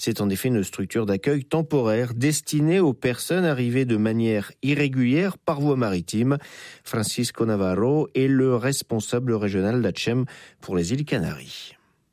C'est en effet une structure d'accueil temporaire destinée aux personnes arrivées de manière irrégulière par voie maritime. Francisco Navarro est le responsable régional d'Achem pour les îles Canaries.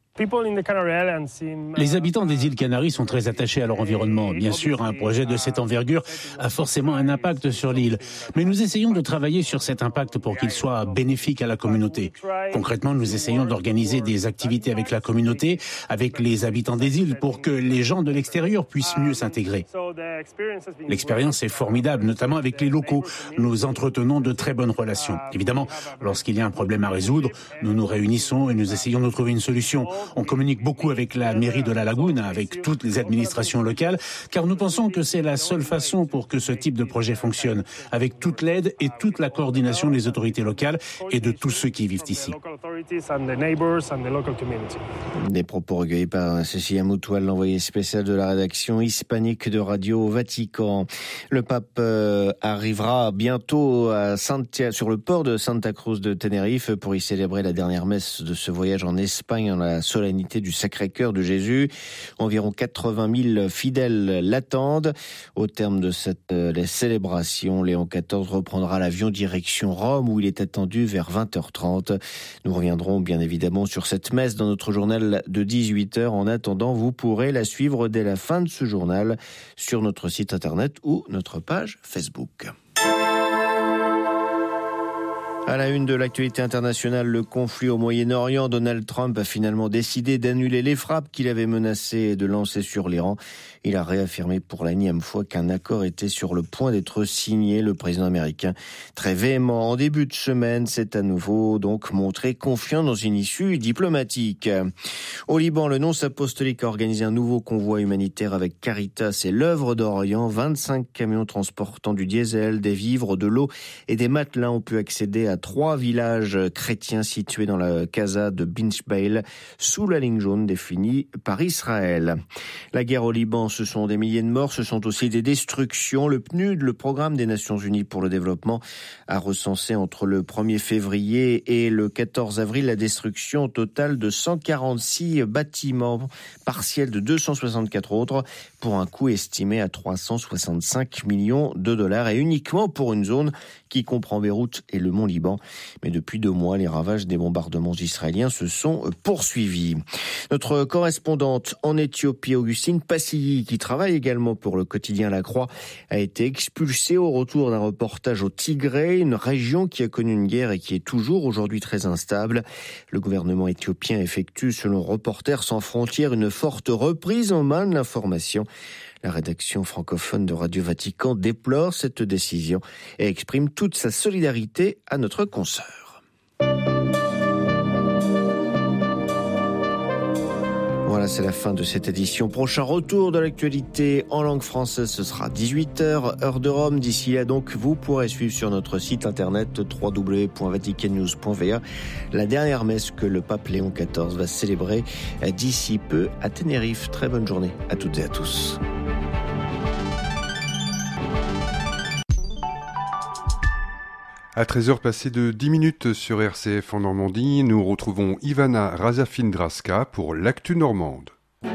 Les habitants des îles Canaries sont très attachés à leur environnement. Bien sûr, un projet de cette envergure a forcément un impact sur l'île. Mais nous essayons de travailler sur cet impact pour qu'il soit bénéfique à la communauté. Concrètement, nous essayons d'organiser des activités avec la communauté, avec les habitants des îles, pour que les gens de l'extérieur puissent mieux s'intégrer. L'expérience est formidable, notamment avec les locaux. Nous entretenons de très bonnes relations. Évidemment, lorsqu'il y a un problème à résoudre, nous nous réunissons et nous essayons de trouver une solution. On communique beaucoup avec la mairie de La Lagune, avec toutes les administrations locales, car nous pensons que c'est la seule façon pour que ce type de projet fonctionne, avec toute l'aide et toute la coordination des autorités locales et de tous ceux qui vivent ici. Des propos recueillis par Cécilia Moutoual, l'envoyée spéciale de la rédaction hispanique de Radio Vatican. Le pape arrivera bientôt sur le port de Santa Cruz de Tenerife pour y célébrer la dernière messe de ce voyage en Espagne en la solennité du Sacré-Cœur de Jésus. Environ 80 000 fidèles l'attendent. Au terme de cette célébration, Léon XIV reprendra l'avion direction Rome où il est attendu vers 20h30. Nous reviendrons bien évidemment sur cette messe dans notre journal de 18h. En attendant, vous pourrez la suivre dès la fin de ce journal sur notre site internet ou notre page Facebook. À la une de l'actualité internationale, le conflit au Moyen-Orient, Donald Trump a finalement décidé d'annuler les frappes qu'il avait menacé de lancer sur l'Iran. Il a réaffirmé pour l'énième fois qu'un accord était sur le point d'être signé. Le président américain, très véhément en début de semaine, s'est à nouveau donc montré confiant dans une issue diplomatique. Au Liban, le nonce apostolique a organisé un nouveau convoi humanitaire avec Caritas et l'œuvre d'Orient. 25 camions transportant du diesel, des vivres, de l'eau et des matelas ont pu accéder à 3 villages chrétiens situés dans la Casa de Binchbail, sous la ligne jaune définie par Israël. La guerre au Liban, ce sont des milliers de morts, ce sont aussi des destructions. Le PNUD, le Programme des Nations Unies pour le développement, a recensé entre le 1er février et le 14 avril la destruction totale de 146 bâtiments, partiels de 264 autres, pour un coût estimé à 365 millions de dollars, et uniquement pour une zone qui comprend Beyrouth et le Mont Liban. Mais depuis 2 mois, les ravages des bombardements israéliens se sont poursuivis. Notre correspondante en Éthiopie, Augustine Passilly, qui travaille également pour le quotidien La Croix, a été expulsée au retour d'un reportage au Tigré, une région qui a connu une guerre et qui est toujours aujourd'hui très instable. Le gouvernement éthiopien effectue, selon Reporters sans frontières, une forte reprise en main de l'information. La rédaction francophone de Radio Vatican déplore cette décision et exprime toute sa solidarité à notre consoeur. Voilà, c'est la fin de cette édition. Prochain retour de l'actualité en langue française, ce sera 18h, heure de Rome. D'ici là, donc, vous pourrez suivre sur notre site internet www.vaticannews.va la dernière messe que le pape Léon XIV va célébrer d'ici peu à Tenerife. Très bonne journée à toutes et à tous. À 13h passé de 10 minutes sur RCF en Normandie, nous retrouvons Ivana Razafin-Draska pour l'actu normande.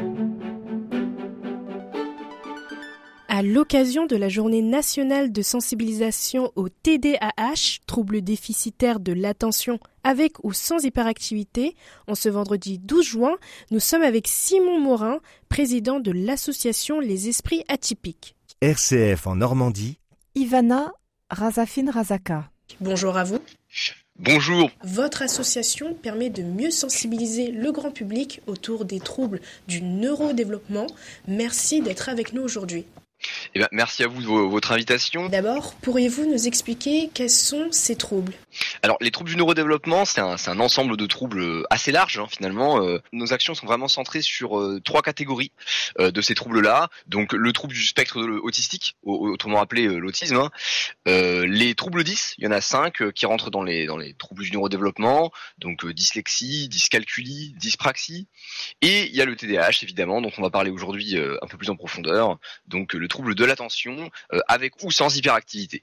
À l'occasion de la journée nationale de sensibilisation au TDAH, trouble déficitaire de l'attention avec ou sans hyperactivité, en ce vendredi 12 juin, nous sommes avec Simon Morin, président de l'association Les Esprits Atypiques. RCF en Normandie, Ivana Razafin-Razaka. Bonjour à vous. Bonjour. Votre association permet de mieux sensibiliser le grand public autour des troubles du neurodéveloppement. Merci d'être avec nous aujourd'hui. Eh bien, merci à vous de votre invitation. D'abord, pourriez-vous nous expliquer quels sont ces troubles ? Alors, les troubles du neurodéveloppement, c'est un ensemble de troubles assez large, finalement. Nos actions sont vraiment centrées sur 3 catégories de ces troubles-là. Donc, le trouble du spectre autistique, autrement appelé l'autisme. Les troubles 10, il y en a 5 qui rentrent dans les troubles du neurodéveloppement. Donc, dyslexie, dyscalculie, dyspraxie. Et il y a le TDAH, évidemment, dont on va parler aujourd'hui un peu plus en profondeur. Donc, le trouble de l'attention avec ou sans hyperactivité.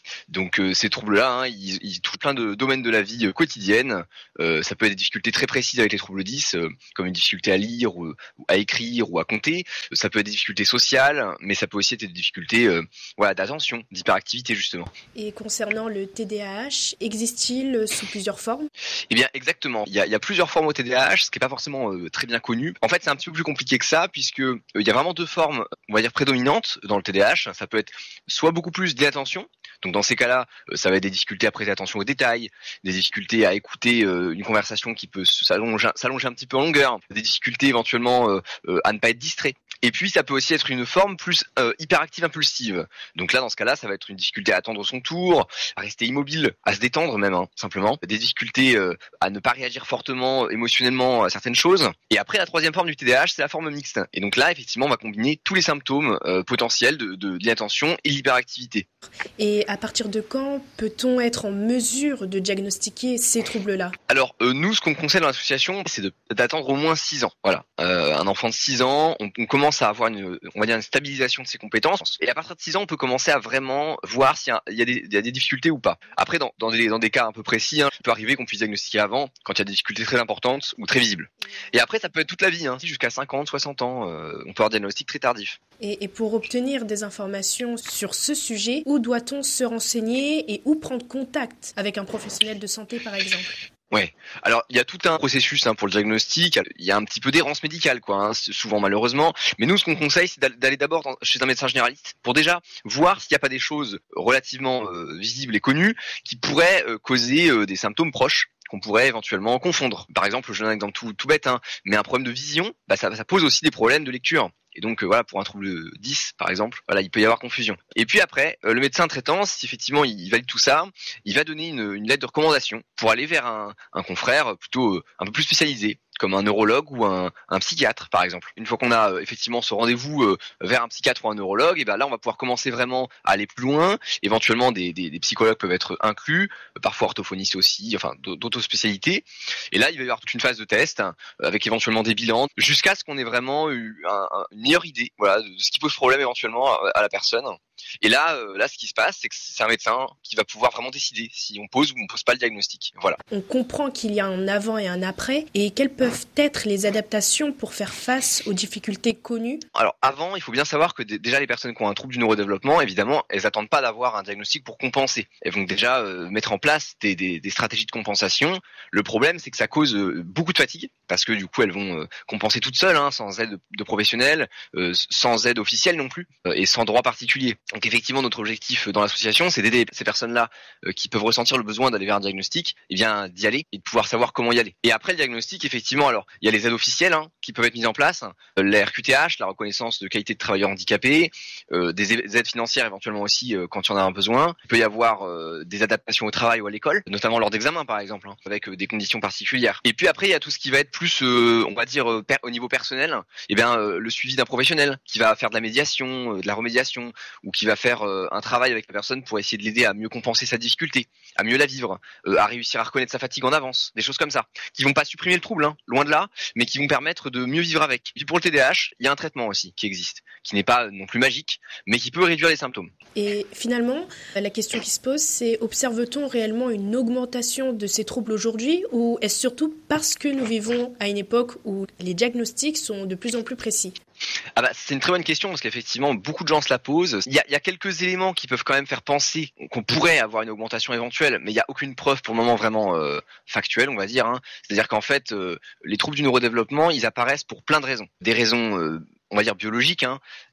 Donc ces troubles-là, ils touchent plein de domaines de la vie quotidienne. Ça peut être des difficultés très précises avec les troubles 10, comme une difficulté à lire ou à écrire ou à compter. Ça peut être des difficultés sociales, mais ça peut aussi être des difficultés d'attention, d'hyperactivité justement. Et concernant le TDAH, existe-t-il sous plusieurs formes ? Eh bien exactement, il y a plusieurs formes au TDAH, ce qui n'est pas forcément très bien connu. En fait, c'est un petit peu plus compliqué que ça, puisque il y a vraiment deux formes, on va dire, prédominantes dans le TDAH. Ça peut être soit beaucoup plus d'inattention. Donc dans ces cas-là, ça va être des difficultés à prêter attention aux détails, des difficultés à écouter une conversation qui peut s'allonger un petit peu en longueur, des difficultés éventuellement à ne pas être distrait. Et puis ça peut aussi être une forme plus hyperactive impulsive. Donc là, dans ce cas-là, ça va être une difficulté à attendre son tour, à rester immobile, à se détendre même, simplement. Des difficultés à ne pas réagir fortement émotionnellement à certaines choses. Et après, la troisième forme du TDAH, c'est la forme mixte. Et donc là, effectivement, on va combiner tous les symptômes potentiels de l'inattention et l'hyperactivité. Et à partir de quand peut-on être en mesure de diagnostiquer ces troubles-là ? Alors nous, ce qu'on conseille dans l'association, c'est d'attendre au moins 6 ans. Voilà, un enfant de 6 ans, on commence à avoir une stabilisation de ses compétences. Et à partir de 6 ans, on peut commencer à vraiment voir s'il y a des difficultés ou pas. Après, dans des cas un peu précis, il peut arriver qu'on puisse diagnostiquer avant, quand il y a des difficultés très importantes ou très visibles. Et après, ça peut être toute la vie, jusqu'à 50, 60 ans, on peut avoir un diagnostic très tardif. Et pour obtenir des informations sur ce sujet, où doit-on se renseigner et où prendre contact avec un professionnel de santé, par exemple ? Ouais. Alors il y a tout un processus pour le diagnostic. Il y a un petit peu d'errance médicale, souvent malheureusement. Mais nous, ce qu'on conseille, c'est d'aller d'abord chez un médecin généraliste pour déjà voir s'il n'y a pas des choses relativement visibles et connues qui pourraient causer des symptômes proches qu'on pourrait éventuellement confondre. Par exemple, je donne un exemple tout bête, mais un problème de vision, ça pose aussi des problèmes de lecture. Et donc pour un trouble 10 par exemple, il peut y avoir confusion. Et puis après, le médecin traitant, si effectivement il valide tout ça, il va donner une lettre de recommandation pour aller vers un confrère plutôt un peu plus spécialisé, comme un neurologue ou un psychiatre par exemple. Une fois qu'on a effectivement ce rendez-vous vers un psychiatre ou un neurologue, et là on va pouvoir commencer vraiment à aller plus loin. Éventuellement des psychologues peuvent être inclus, parfois orthophonistes aussi, d'autres spécialités. Et là il va y avoir toute une phase de test avec éventuellement des bilans, jusqu'à ce qu'on ait vraiment eu une meilleure idée de ce qui pose problème éventuellement à la personne. Et là, ce qui se passe, c'est que c'est un médecin qui va pouvoir vraiment décider si on pose ou on pose pas le diagnostic. Voilà. On comprend qu'il y a un avant et un après, et quelles peuvent être les adaptations pour faire face aux difficultés connues ? Alors avant, il faut bien savoir que déjà les personnes qui ont un trouble du neurodéveloppement, évidemment, elles attendent pas d'avoir un diagnostic pour compenser. Elles vont déjà mettre en place des stratégies de compensation. Le problème, c'est que ça cause beaucoup de fatigue, parce que du coup, elles vont compenser toutes seules, sans aide de professionnels, sans aide officielle non plus, et sans droit particulier. Donc effectivement, notre objectif dans l'association, c'est d'aider ces personnes-là qui peuvent ressentir le besoin d'aller vers un diagnostic, d'y aller et de pouvoir savoir comment y aller. Et après le diagnostic, effectivement, alors il y a les aides officielles qui peuvent être mises en place, la RQTH, la reconnaissance de qualité de travailleur handicapé, des aides financières éventuellement aussi quand il y en a un besoin. Il peut y avoir des adaptations au travail ou à l'école, notamment lors d'examens par exemple, avec des conditions particulières. Et puis après, il y a tout ce qui va être plus, on va dire, au niveau personnel, le suivi d'un professionnel qui va faire de la médiation, de la remédiation, ou qui va faire un travail avec la personne pour essayer de l'aider à mieux compenser sa difficulté, à mieux la vivre, à réussir à reconnaître sa fatigue en avance, des choses comme ça, qui vont pas supprimer le trouble, loin de là, mais qui vont permettre de mieux vivre avec. Et puis pour le TDAH, il y a un traitement aussi qui existe, qui n'est pas non plus magique, mais qui peut réduire les symptômes. Et finalement, la question qui se pose, c'est observe-t-on réellement une augmentation de ces troubles aujourd'hui, ou est-ce surtout parce que nous vivons à une époque où les diagnostics sont de plus en plus précis ? C'est une très bonne question parce qu'effectivement beaucoup de gens se la posent. Il y a quelques éléments qui peuvent quand même faire penser qu'on pourrait avoir une augmentation éventuelle, mais il n'y a aucune preuve pour le moment vraiment factuelle, on va dire. C'est-à-dire qu'en fait, les troubles du neurodéveloppement, ils apparaissent pour plein de raisons. Des raisons on va dire biologiques,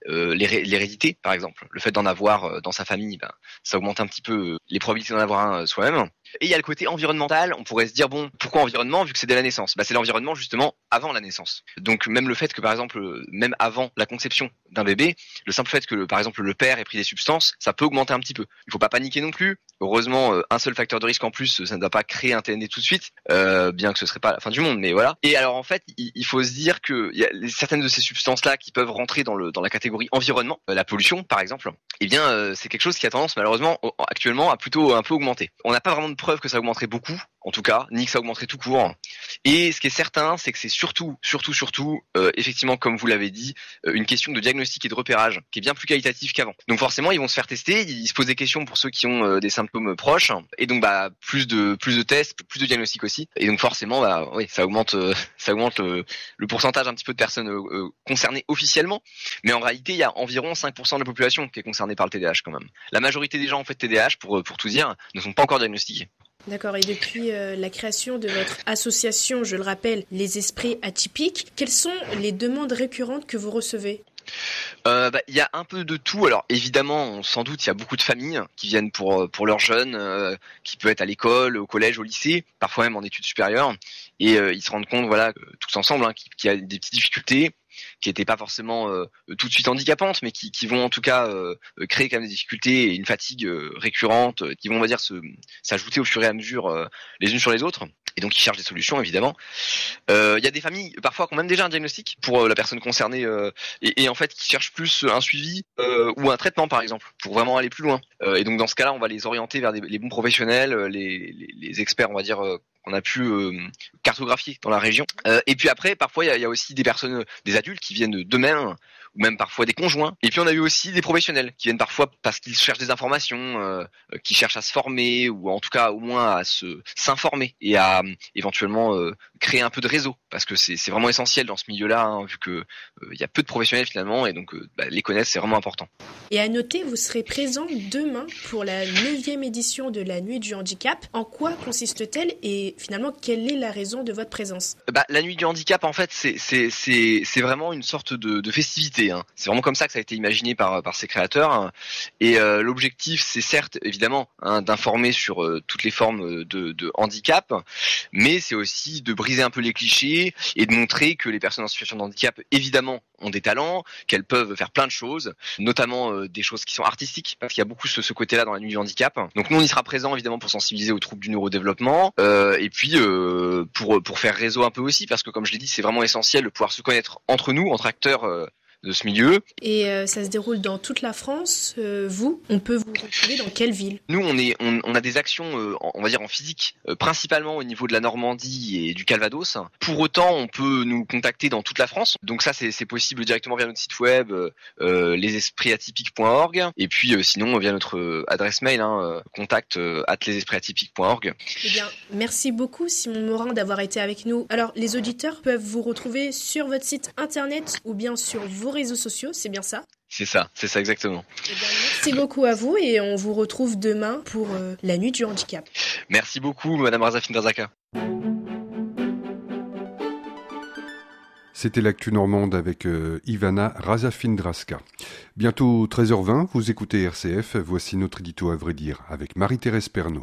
l'hérédité par exemple. Le fait d'en avoir dans sa famille, ça augmente un petit peu les probabilités d'en avoir un soi-même. Et il y a le côté environnemental, on pourrait se dire pourquoi environnement vu que c'est dès la naissance ? C'est l'environnement justement avant la naissance. Donc même le fait que par exemple, même avant la conception d'un bébé, le simple fait que par exemple le père ait pris des substances, ça peut augmenter un petit peu. Il faut pas paniquer non plus. Heureusement, un seul facteur de risque en plus, ça ne va pas créer un TND tout de suite, bien que ce serait pas la fin du monde, mais voilà. Et alors en fait, il faut se dire que il y a certaines de ces substances-là qui peuvent rentrer dans la catégorie catégorie environnement, la pollution par exemple, eh bien c'est quelque chose qui a tendance malheureusement actuellement à plutôt un peu augmenter. On n'a pas vraiment de preuve que ça augmenterait beaucoup, en tout cas, ni que ça augmenterait tout court. Et ce qui est certain, c'est que c'est surtout, effectivement, comme vous l'avez dit, une question de diagnostic et de repérage qui est bien plus qualitatif qu'avant. Donc forcément, ils vont se faire tester, ils se posent des questions pour ceux qui ont des symptômes proches, et donc plus de tests, plus de diagnostics aussi. Et donc forcément, oui, ça augmente le pourcentage un petit peu de personnes concernées officiellement. Mais en réalité, il y a environ 5% de la population qui est concernée par le TDAH quand même. La majorité des gens en fait TDAH, pour tout dire, ne sont pas encore diagnostiqués. D'accord, et depuis la création de votre association, je le rappelle, Les Esprits Atypiques, quelles sont les demandes récurrentes que vous recevez ? Il y a un peu de tout. Alors évidemment, sans doute, il y a beaucoup de familles qui viennent pour leurs jeunes, qui peut être à l'école, au collège, au lycée, parfois même en études supérieures, et ils se rendent compte, voilà, tous ensemble, qu'il y a des petites difficultés qui n'étaient pas forcément tout de suite handicapantes, mais qui vont en tout cas créer quand même des difficultés et une fatigue récurrente, qui vont, on va dire, s'ajouter au fur et à mesure les unes sur les autres. Et donc ils cherchent des solutions évidemment. Il y a des familles parfois qui ont même déjà un diagnostic pour la personne concernée et en fait qui cherchent plus un suivi ou un traitement par exemple pour vraiment aller plus loin. Et donc dans ce cas-là, on va les orienter vers les bons professionnels, les experts, on va dire qu'on a pu cartographier dans la région. Et puis après, parfois il y a aussi des personnes, des adultes qui viennent d'eux-mêmes, ou même parfois des conjoints. Et puis on a eu aussi des professionnels qui viennent parfois parce qu'ils cherchent des informations, qui cherchent à se former ou en tout cas au moins à s'informer et à éventuellement créer un peu de réseau, parce que c'est vraiment essentiel dans ce milieu-là, hein, vu que il y a peu de professionnels finalement, et donc les connaître, c'est vraiment important. Et à noter, vous serez présent demain pour la 9e édition de la Nuit du Handicap. En quoi consiste-t-elle et finalement quelle est la raison de votre présence ? La Nuit du Handicap, en fait, c'est vraiment une sorte de festivité, hein. C'est vraiment comme ça que ça a été imaginé par ses créateurs. Et l'objectif, c'est certes évidemment, hein, d'informer sur toutes les formes de handicap, mais c'est aussi de briser un peu les clichés et de montrer que les personnes en situation de handicap évidemment ont des talents, qu'elles peuvent faire plein de choses, notamment des choses qui sont artistiques, parce qu'il y a beaucoup ce côté-là dans la Nuit du Handicap. Donc nous, on y sera présent évidemment pour sensibiliser aux troubles du neurodéveloppement, et puis pour faire réseau un peu aussi, parce que comme je l'ai dit, c'est vraiment essentiel de pouvoir se connaître entre nous, entre acteurs de ce milieu. Et ça se déroule dans toute la France. On peut vous retrouver dans quelle ville ? Nous, on a des actions, on va dire en physique, principalement au niveau de la Normandie et du Calvados. Pour autant, on peut nous contacter dans toute la France. Donc ça, c'est possible directement via notre site web, lesespritatypiques.org. Et puis sinon, via notre adresse mail, contact@lesespritatypiques.org. Eh bien, merci beaucoup Simon Morin d'avoir été avec nous. Alors, les auditeurs peuvent vous retrouver sur votre site internet ou bien sur vos réseaux sociaux, c'est bien ça ? C'est ça exactement. Eh bien, merci beaucoup à vous et on vous retrouve demain pour la Nuit du Handicap. Merci beaucoup, Madame Razafin Drazaka. C'était l'actu normande avec Ivana Razafindraska. Bientôt 13h20, vous écoutez RCF, voici notre édito à vrai dire avec Marie-Thérèse Pernaut.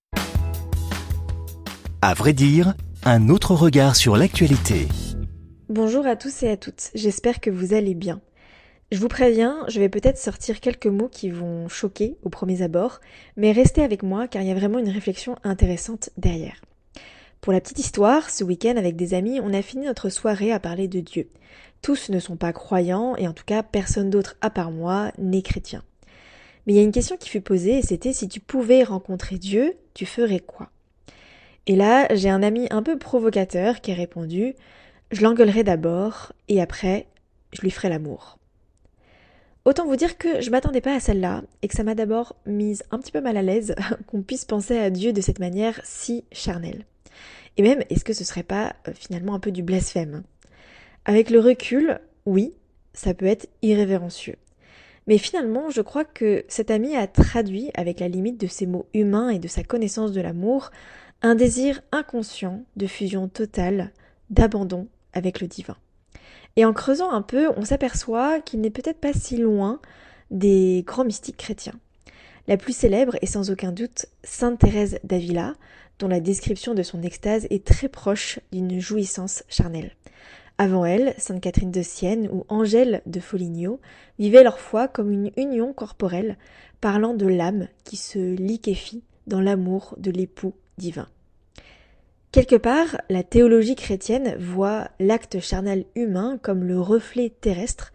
À vrai dire, un autre regard sur l'actualité. Bonjour à tous et à toutes, j'espère que vous allez bien. Je vous préviens, je vais peut-être sortir quelques mots qui vont choquer au premier abord, mais restez avec moi car il y a vraiment une réflexion intéressante derrière. Pour la petite histoire, ce week-end avec des amis, on a fini notre soirée à parler de Dieu. Tous ne sont pas croyants et en tout cas personne d'autre à part moi n'est chrétien. Mais il y a une question qui fut posée et c'était si tu pouvais rencontrer Dieu, tu ferais quoi ? Et là, j'ai un ami un peu provocateur qui a répondu « Je l'engueulerai d'abord et après, je lui ferai l'amour ». Autant vous dire que je m'attendais pas à celle-là et que ça m'a d'abord mise un petit peu mal à l'aise qu'on puisse penser à Dieu de cette manière si charnelle. Et même, est-ce que ce serait pas finalement un peu du blasphème ? Avec le recul, oui, ça peut être irrévérencieux. Mais finalement, je crois que cet ami a traduit, avec la limite de ses mots humains et de sa connaissance de l'amour, un désir inconscient de fusion totale, d'abandon avec le divin. Et en creusant un peu, on s'aperçoit qu'il n'est peut-être pas si loin des grands mystiques chrétiens. La plus célèbre est sans aucun doute Sainte Thérèse d'Avila, dont la description de son extase est très proche d'une jouissance charnelle. Avant elle, Sainte Catherine de Sienne ou Angèle de Foligno vivaient leur foi comme une union corporelle, parlant de l'âme qui se liquéfie dans l'amour de l'époux divin. Quelque part, la théologie chrétienne voit l'acte charnel humain comme le reflet terrestre,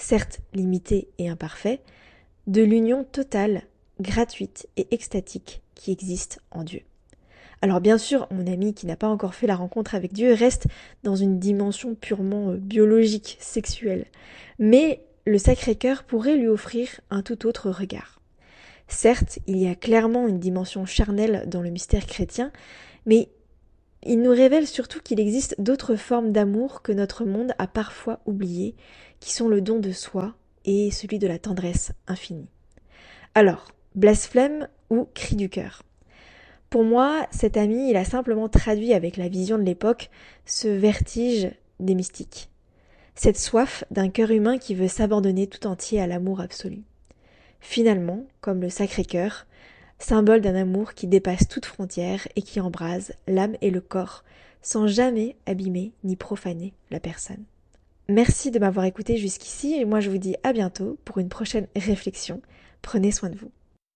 certes limité et imparfait, de l'union totale, gratuite et extatique qui existe en Dieu. Alors bien sûr, mon ami qui n'a pas encore fait la rencontre avec Dieu reste dans une dimension purement biologique, sexuelle. Mais le Sacré-Cœur pourrait lui offrir un tout autre regard. Certes, il y a clairement une dimension charnelle dans le mystère chrétien, mais il nous révèle surtout qu'il existe d'autres formes d'amour que notre monde a parfois oubliées, qui sont le don de soi et celui de la tendresse infinie. Alors, blasphème ou cri du cœur ? Pour moi, cet ami, il a simplement traduit avec la vision de l'époque ce vertige des mystiques. Cette soif d'un cœur humain qui veut s'abandonner tout entier à l'amour absolu. Finalement, comme le Sacré-Cœur, symbole d'un amour qui dépasse toute frontière et qui embrase l'âme et le corps, sans jamais abîmer ni profaner la personne. Merci de m'avoir écouté jusqu'ici et moi je vous dis à bientôt pour une prochaine réflexion. Prenez soin de vous.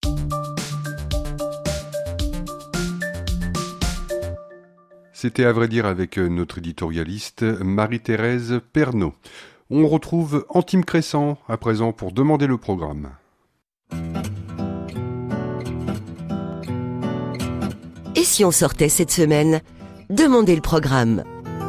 C'était à vrai dire avec notre éditorialiste Marie-Thérèse Pernaut. On retrouve Antime Crescent à présent pour demander le programme. Et si on sortait cette semaine ? Demandez le programme.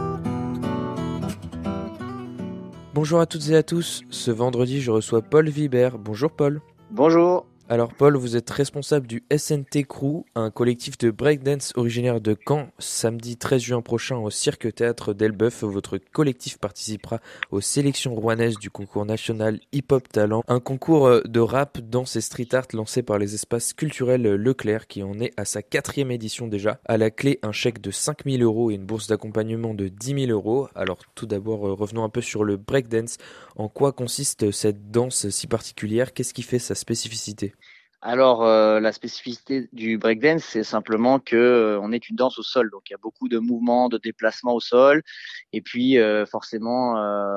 Bonjour à toutes et à tous, ce vendredi je reçois Paul Vibert. Bonjour Paul. Bonjour. Alors Paul, vous êtes responsable du SNT Crew, un collectif de breakdance originaire de Caen. Samedi 13 juin prochain au Cirque Théâtre d'Elbeuf, votre collectif participera aux sélections rouennaises du concours national Hip Hop Talent, un concours de rap, danse et street art lancé par les espaces culturels Leclerc qui en est à sa 4e édition déjà. À la clé, un chèque de 5 000 € et une bourse d'accompagnement de 10 000 €. Alors tout d'abord, revenons un peu sur le breakdance. En quoi consiste cette danse si particulière ? Qu'est-ce qui fait sa spécificité ? Alors, la spécificité du breakdance, c'est simplement que on est une danse au sol. Donc, il y a beaucoup de mouvements, de déplacements au sol. Et puis, forcément,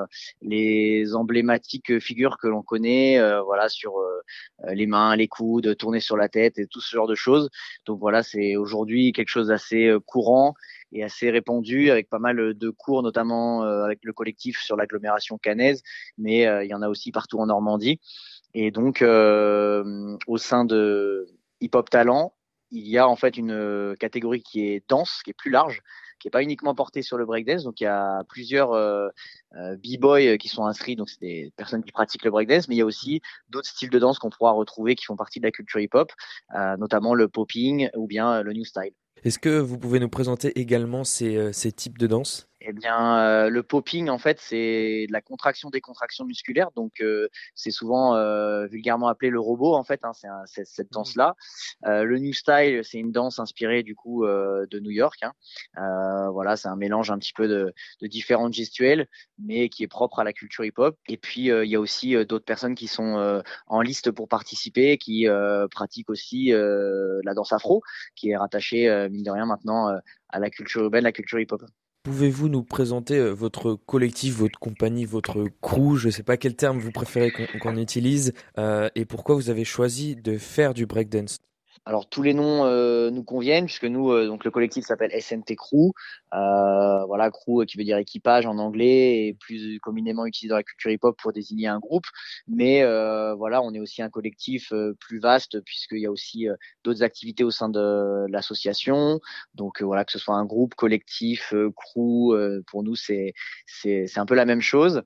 les emblématiques figures que l'on connaît, voilà, sur les mains, les coudes, tourner sur la tête et tout ce genre de choses. Donc, voilà, c'est aujourd'hui quelque chose d'assez courant et assez répandu, avec pas mal de cours, notamment avec le collectif sur l'agglomération caennaise. Mais il y en a aussi partout en Normandie. Et donc, au sein de Hip Hop Talent, il y a en fait une catégorie qui est danse, qui est plus large, qui est pas uniquement portée sur le breakdance. Donc, il y a plusieurs b-boys qui sont inscrits, donc c'est des personnes qui pratiquent le breakdance, mais il y a aussi d'autres styles de danse qu'on pourra retrouver qui font partie de la culture hip-hop, notamment le popping ou bien le new style. Est-ce que vous pouvez nous présenter également ces types de danse ? Eh bien, le popping, en fait, c'est de la contraction-décontraction musculaire. Donc, c'est souvent vulgairement appelé le robot, en fait. Hein, c'est cette danse-là. Le new style, c'est une danse inspirée du coup de New York. Hein. Voilà, c'est un mélange un petit peu de différentes gestuelles, mais qui est propre à la culture hip-hop. Et puis, il y a aussi d'autres personnes qui sont en liste pour participer, qui pratiquent aussi la danse afro, qui est rattachée, mine de rien, maintenant à la culture urbaine, la culture hip-hop. Pouvez-vous nous présenter votre collectif, votre compagnie, votre crew ? Je ne sais pas quel terme vous préférez qu'on utilise et pourquoi vous avez choisi de faire du breakdance ? Alors tous les noms nous conviennent puisque nous donc le collectif s'appelle SNT Crew, voilà, crew qui veut dire équipage en anglais et plus communément utilisé dans la culture hip-hop pour désigner un groupe, mais voilà, on est aussi un collectif plus vaste puisqu'il y a aussi d'autres activités au sein de l'association, donc voilà, que ce soit un groupe, collectif, crew, pour nous c'est un peu la même chose.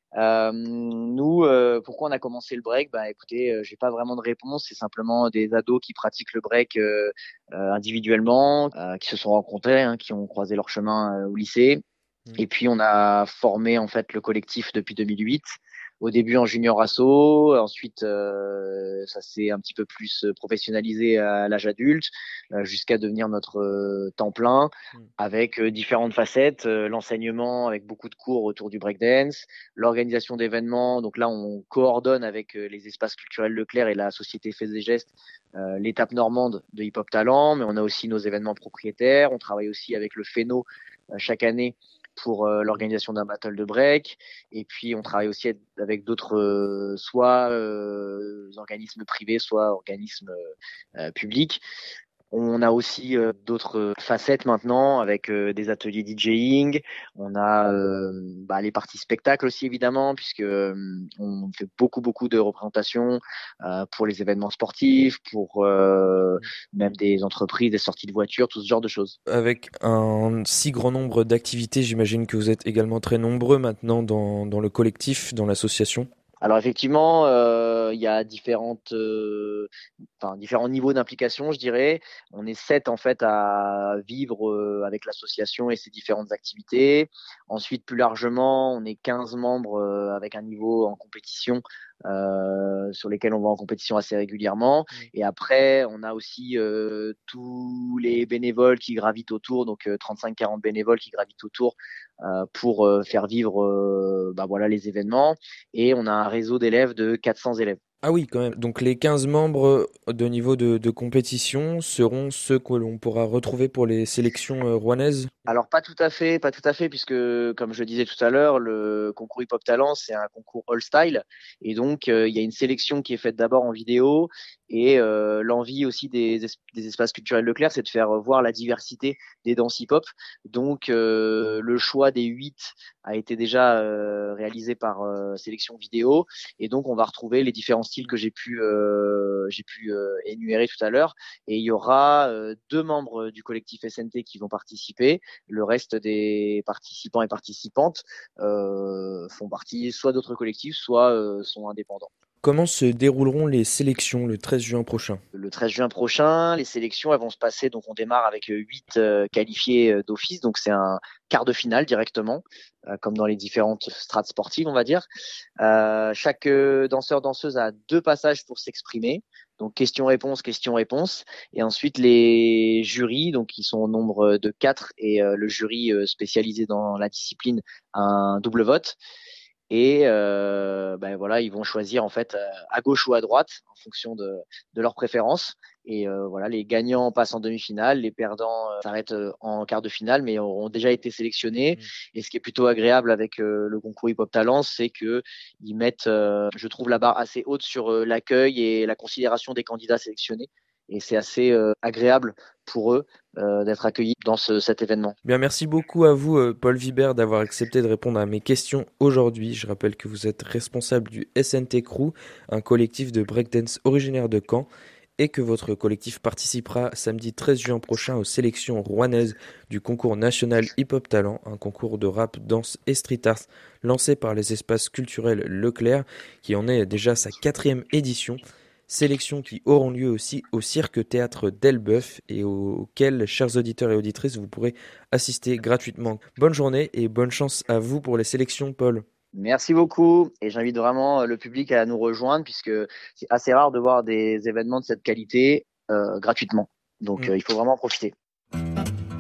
Nous, pourquoi on a commencé le break ? Bah écoutez, j'ai pas vraiment de réponse. C'est simplement des ados qui pratiquent le break individuellement, qui se sont rencontrés, hein, qui ont croisé leur chemin au lycée. Et puis on a formé en fait le collectif depuis 2008. Au début en junior asso, ensuite ça s'est un petit peu plus professionnalisé à l'âge adulte, jusqu'à devenir notre temps plein, avec différentes facettes, l'enseignement avec beaucoup de cours autour du breakdance, l'organisation d'événements. Donc là, on coordonne avec les espaces culturels Leclerc et la société Faits et Gestes l'étape normande de Hip Hop Talent, mais on a aussi nos événements propriétaires. On travaille aussi avec le FENO chaque année pour l'organisation d'un battle de break, et puis on travaille aussi avec d'autres soit organismes privés, soit organismes publics. On a aussi d'autres facettes maintenant avec des ateliers DJing. On a les parties spectacles aussi évidemment puisque on fait beaucoup de représentations pour les événements sportifs, pour même des entreprises, des sorties de voitures, tout ce genre de choses. Avec un si grand nombre d'activités, j'imagine que vous êtes également très nombreux maintenant dans le collectif, dans l'association. Alors effectivement, il y a différents niveaux d'implication, je dirais. On est 7 en fait à vivre avec l'association et ses différentes activités. Ensuite, plus largement, on est 15 membres avec un niveau en compétition sur lesquels on va en compétition assez régulièrement. Et après, on a aussi tous les bénévoles qui gravitent autour, donc 35-40 bénévoles qui gravitent autour pour faire vivre les événements. Et on a un réseau d'élèves de 400 élèves. Ah oui, quand même. Donc les 15 membres de niveau de compétition seront ceux que l'on pourra retrouver pour les sélections rouennaises? Alors pas tout à fait, puisque comme je disais tout à l'heure, le concours Hip Hop Talent, c'est un concours all style, et donc il y a une sélection qui est faite d'abord en vidéo, et l'envie aussi des espaces culturels Leclerc, c'est de faire voir la diversité des danses hip-hop. Donc le choix des 8 a été déjà réalisé par sélection vidéo, et donc on va retrouver les différents styles que j'ai pu énumérer tout à l'heure, et il y aura 2 membres du collectif SNT qui vont participer. Le reste des participants et participantes font partie soit d'autres collectifs, soit sont indépendants. Comment se dérouleront les sélections le 13 juin prochain? Le 13 juin prochain, les sélections elles vont se passer, donc on démarre avec 8 qualifiés d'office, donc c'est un quart de finale directement, comme dans les différentes strates sportives, on va dire. Chaque danseur-danseuse a 2 passages pour s'exprimer. Donc question-réponse, question-réponse. Et ensuite les jurys, donc qui sont au nombre de 4, et le jury spécialisé dans la discipline a un double vote. Et ils vont choisir en fait à gauche ou à droite en fonction de leurs préférences. Et les gagnants passent en demi-finale, les perdants s'arrêtent en quart de finale, mais auront déjà été sélectionnés. Et ce qui est plutôt agréable avec le concours Hip Hop Talent, c'est que ils mettent, je trouve, la barre assez haute sur l'accueil et la considération des candidats sélectionnés. Et c'est assez agréable pour eux d'être accueillis dans cet événement. Bien, merci beaucoup à vous, Paul Vibert, d'avoir accepté de répondre à mes questions aujourd'hui. Je rappelle que vous êtes responsable du SNT Crew, un collectif de breakdance originaire de Caen, et que votre collectif participera samedi 13 juin prochain aux sélections rouennaises du concours national Hip Hop Talent, un concours de rap, danse et street art lancé par les espaces culturels Leclerc, qui en est déjà sa 4e édition. Sélections qui auront lieu aussi au Cirque Théâtre d'Elbeuf et auxquelles, chers auditeurs et auditrices, vous pourrez assister gratuitement. Bonne journée et bonne chance à vous pour les sélections, Paul. Merci beaucoup, et j'invite vraiment le public à nous rejoindre puisque c'est assez rare de voir des événements de cette qualité gratuitement. Donc il faut vraiment en profiter.